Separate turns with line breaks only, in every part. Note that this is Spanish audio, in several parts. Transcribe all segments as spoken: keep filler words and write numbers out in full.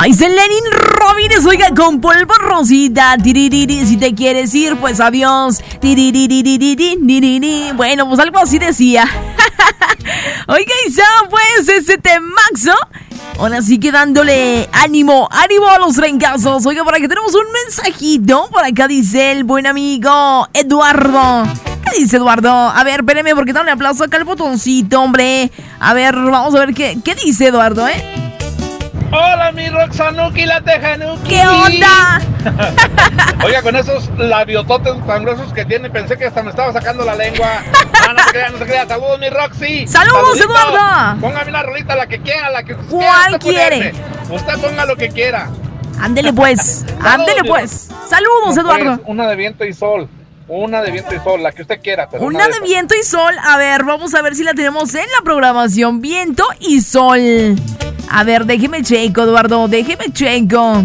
Ahí está Lenin Robines, oiga, con polvo rosita. Tiririri, si te quieres ir, pues adiós. Tiririri, bueno, pues algo así decía. Oiga, Isa, pues ese temaxo. Ahora sí que dándole ánimo, ánimo a los trancazos. Oiga, por acá tenemos un mensajito. Por acá dice el buen amigo Eduardo. ¿Qué dice Eduardo? A ver, espéreme porque no le aplauso acá el botoncito, hombre. A ver, vamos a ver qué, qué dice Eduardo, ¿eh?
Hola, mi Roxanuki, la Tejanuki.
¿Qué onda?
Oiga, con esos labiototes tan gruesos que tiene, pensé que hasta me estaba sacando la lengua. No, no se crea, no se crea. Saludos, mi Roxy.
¡Saludos,
Saluditos.
Eduardo!
Póngame una rolita, la que quiera, la que usted
¿Cuál
quiera.
quiere?
Usted ponga lo que quiera.
Ándele pues, ándele pues. Saludos,
No,
Eduardo.
pues, una de viento y sol. Una de viento y sol, la que usted quiera. Pero
Una de
esas.
viento y sol. A ver, vamos a ver si la tenemos en la programación. Viento y sol. A ver, déjeme checo, Eduardo. Déjeme checo.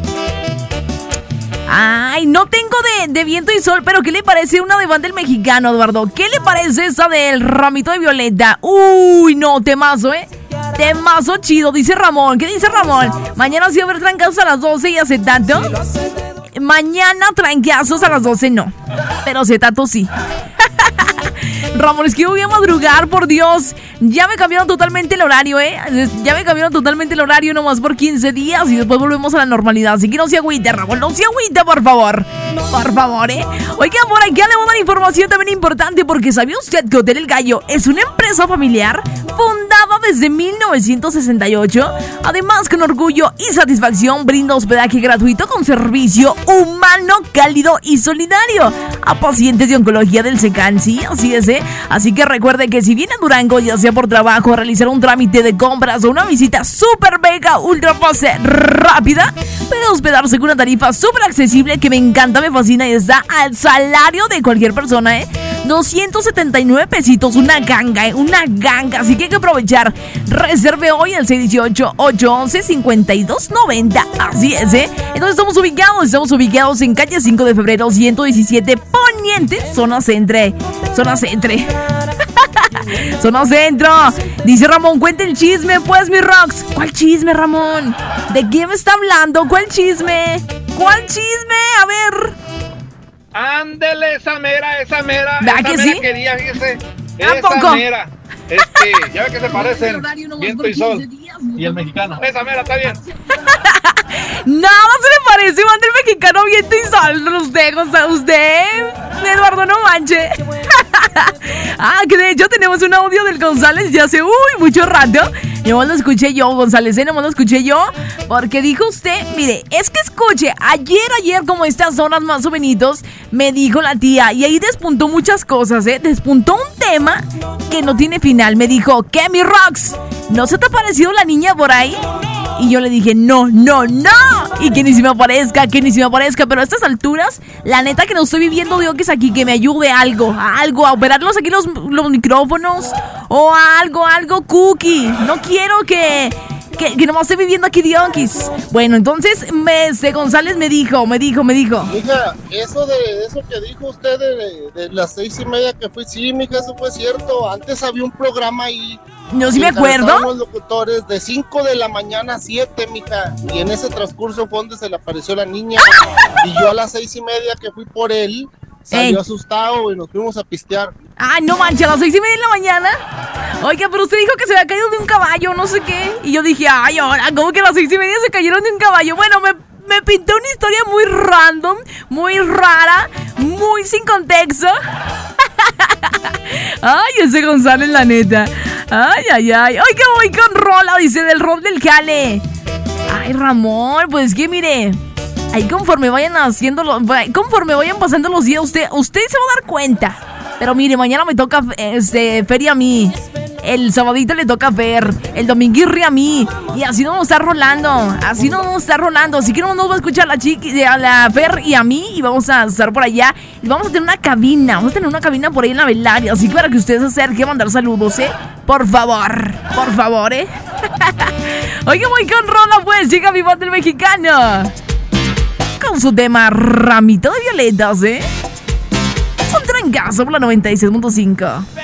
Ay, no tengo de, de viento y sol, pero ¿qué le parece una de Banda del Mexicano, Eduardo? ¿Qué le parece esa del Ramito de Violeta? Uy, no, temazo, ¿eh? Temazo chido, dice Ramón. ¿Qué dice Ramón? Mañana sí va a haber trancazos a las doce y acetato. Mañana trancazos a las doce no, pero acetato sí. Ramón, es que voy a madrugar, por Dios. Ya me cambiaron totalmente el horario, ¿eh? Ya me cambiaron totalmente el horario nomás por quince días y después volvemos a la normalidad. Así que no se agüite, Ramón, no se agüite, por favor. Por favor, ¿eh? Oigan, por aquí le voy a dar información también importante porque ¿sabía usted que Hotel El Gallo es una empresa familiar fundada desde mil novecientos sesenta y ocho? Además, con orgullo y satisfacción brinda hospedaje gratuito con servicio humano, cálido y solidario a pacientes de oncología del SECAN, sí, así es, ¿eh? Así que recuerde que si viene a Durango, ya sea por trabajo, realizar un trámite de compras o una visita súper mega ultra fase rápida, puede hospedarse con una tarifa súper accesible que me encanta, me fascina y está al salario de cualquier persona, ¿eh? doscientos setenta y nueve pesitos, una ganga, ¿eh? Una ganga, así que hay que aprovechar. Reserve hoy al seis uno ocho, ocho uno uno, cinco dos nueve cero, así es, ¿eh? Entonces estamos ubicados, estamos ubicados en calle cinco de febrero, ciento diecisiete Poniente, zona centro, zona centro. Zona centro. Dice Ramón, cuenta el chisme, pues, mi Rox. ¿Cuál chisme, Ramón? ¿De qué me está hablando? ¿Cuál chisme? ¿Cuál chisme? A ver.
Ándele, esa mera, esa mera.
¿Verdad
esa
que
mera
sí?
quería, fíjese.
¿A
Esa
poco?
mera. Este, ya ve que se parecen. Viento y sol. Y el mexicano. Esa mera, está bien.
Nada se le parece, Banda del Mexicano, Viento y sol. Usted, Gonzalo, usted, Eduardo, no manche. Ah, que de hecho tenemos un audio del González ya hace uy, mucho rato. No lo escuché yo, González, ¿eh? No lo escuché yo. Porque dijo usted, mire, es que escuche, ayer, ayer, como estas horas más o menos, me dijo la tía, y ahí despuntó muchas cosas, ¿eh? Despuntó un tema que no tiene final. Me dijo, ¿qué, mi Rox? ¿No se te ha parecido la niña por ahí? Y yo le dije, no, no, no. Y que ni se me aparezca, que ni se me aparezca. Pero a estas alturas, la neta que no estoy viviendo de Oquis aquí, que me ayude algo, algo, a operarlos aquí los, los micrófonos. O algo, algo, cookie. No quiero que, que, que nomás esté viviendo aquí de Oquis. Bueno, entonces, me, este, González me dijo, me dijo, me dijo.
Mija, eso de eso que dijo usted de, de las seis y media que fue, sí, mija, eso fue cierto. Antes había un programa ahí.
No, sí me acuerdo.
Los locutores de cinco de la mañana a siete, mija. Y en ese transcurso fue donde se le apareció la niña. Y yo a las seis y media que fui por él, salió Ey. asustado y nos fuimos a pistear.
Ah, no manches, a las seis y media de la mañana. Oiga, pero usted dijo que se había caído de un caballo, no sé qué. Y yo dije, ay, ahora, ¿cómo que a las seis y media se cayeron de un caballo? Bueno, me, me pintó una historia muy random, muy rara, muy sin contexto. Ay, ese González, la neta. Ay, ay, ay. Ay, que voy con rola, dice, del rol del jale. Ay, Ramón, pues que mire, ahí conforme vayan haciendo los, conforme vayan pasando los días, usted, usted se va a dar cuenta. Pero mire, mañana me toca este, feria a mí. El sabadito le toca a Fer, el dominguirri a mí. Y así no vamos a estar rolando. Así no vamos a estar rolando. Así que no nos va a escuchar la chiqui, a la Fer y a mí. Y vamos a estar por allá. Y vamos a tener una cabina. Vamos a tener una cabina por ahí en la velaria. Así que para que ustedes se acerquen a mandar saludos, ¿eh? Por favor. Por favor, ¿eh? Oiga, voy con rola, pues. Llega mi Banda del Mexicano. Con su tema Ramito de Violetas, ¿eh? Es un trancazo por la noventa y seis punto cinco.